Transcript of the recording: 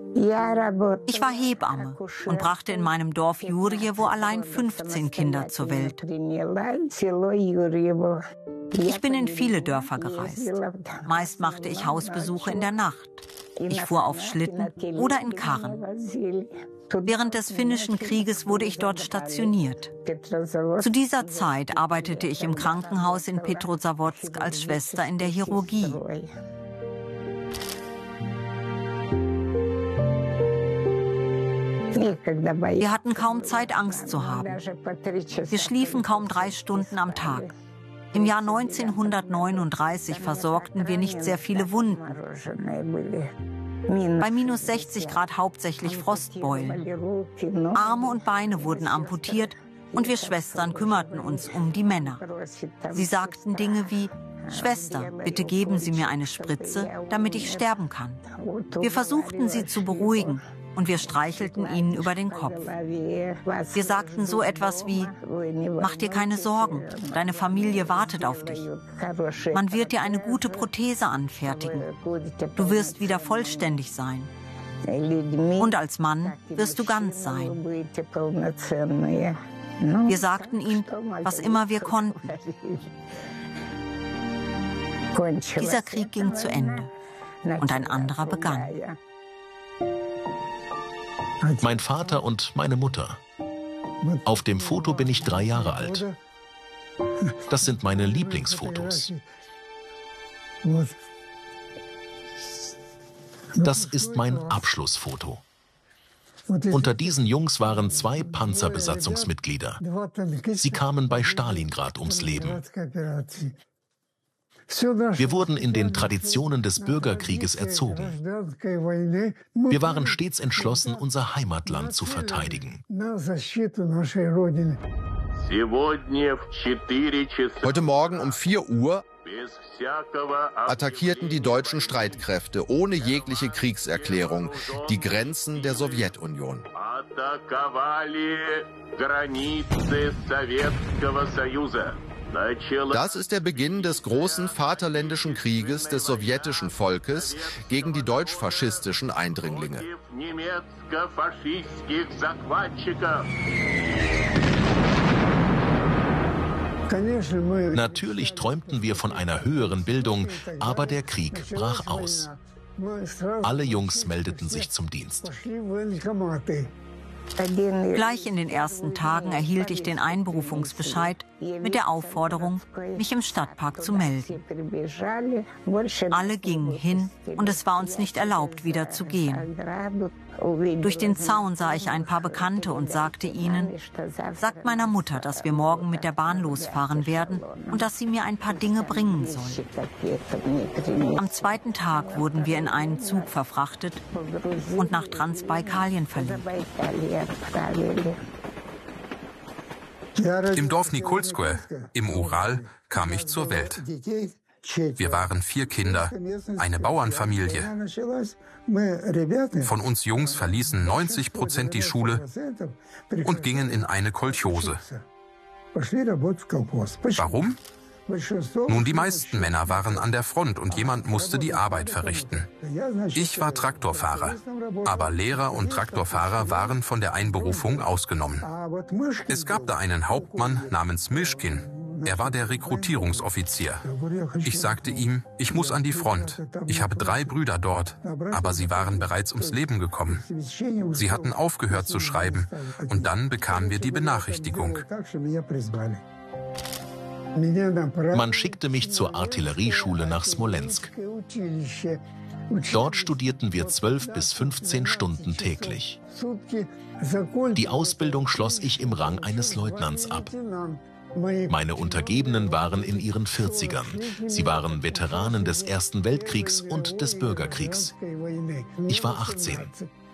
Ich war Hebamme und brachte in meinem Dorf Jurjewo allein 15 Kinder zur Welt. Ich bin in viele Dörfer gereist. Meist machte ich Hausbesuche in der Nacht. Ich fuhr auf Schlitten oder in Karren. Während des Finnischen Krieges wurde ich dort stationiert. Zu dieser Zeit arbeitete ich im Krankenhaus in Petrozavodsk als Schwester in der Chirurgie. Wir hatten kaum Zeit, Angst zu haben. Wir schliefen kaum 3 Stunden am Tag. Im Jahr 1939 versorgten wir nicht sehr viele Wunden. Bei minus 60 Grad hauptsächlich Frostbeulen. Arme und Beine wurden amputiert und wir Schwestern kümmerten uns um die Männer. Sie sagten Dinge wie: Schwester, bitte geben Sie mir eine Spritze, damit ich sterben kann. Wir versuchten sie zu beruhigen und wir streichelten ihnen über den Kopf. Wir sagten so etwas wie: Mach dir keine Sorgen, deine Familie wartet auf dich. Man wird dir eine gute Prothese anfertigen. Du wirst wieder vollständig sein. Und als Mann wirst du ganz sein. Wir sagten ihm, was immer wir konnten. Dieser Krieg ging zu Ende und ein anderer begann. Mein Vater und meine Mutter. Auf dem Foto bin ich 3 Jahre alt. Das sind meine Lieblingsfotos. Das ist mein Abschlussfoto. Unter diesen Jungs waren 2 Panzerbesatzungsmitglieder. Sie kamen bei Stalingrad ums Leben. Wir wurden in den Traditionen des Bürgerkrieges erzogen. Wir waren stets entschlossen, unser Heimatland zu verteidigen. Heute Morgen um 4 Uhr attackierten die deutschen Streitkräfte ohne jegliche Kriegserklärung die Grenzen der Sowjetunion. Das ist der Beginn des großen Vaterländischen Krieges des sowjetischen Volkes gegen die deutsch-faschistischen Eindringlinge. Natürlich träumten wir von einer höheren Bildung, aber der Krieg brach aus. Alle Jungs meldeten sich zum Dienst. Gleich in den ersten Tagen erhielt ich den Einberufungsbescheid mit der Aufforderung, mich im Stadtpark zu melden. Alle gingen hin und es war uns nicht erlaubt, wieder zu gehen. Durch den Zaun sah ich ein paar Bekannte und sagte ihnen: Sagt meiner Mutter, dass wir morgen mit der Bahn losfahren werden und dass sie mir ein paar Dinge bringen soll. Am 2. Tag wurden wir in einen Zug verfrachtet und nach Transbaikalien verlegt. Im Dorf Nikolskoe im Ural kam ich zur Welt. Wir waren 4 Kinder, eine Bauernfamilie. Von uns Jungs verließen 90% die Schule und gingen in eine Kolchose. Warum? Nun, die meisten Männer waren an der Front und jemand musste die Arbeit verrichten. Ich war Traktorfahrer, aber Lehrer und Traktorfahrer waren von der Einberufung ausgenommen. Es gab da einen Hauptmann namens Mischkin. Er war der Rekrutierungsoffizier. Ich sagte ihm, ich muss an die Front. Ich habe 3 Brüder dort, aber sie waren bereits ums Leben gekommen. Sie hatten aufgehört zu schreiben und dann bekamen wir die Benachrichtigung. Man schickte mich zur Artillerieschule nach Smolensk. Dort studierten wir 12 bis 15 Stunden täglich. Die Ausbildung schloss ich im Rang eines Leutnants ab. Meine Untergebenen waren in ihren 40ern. Sie waren Veteranen des Ersten Weltkriegs und des Bürgerkriegs. Ich war 18.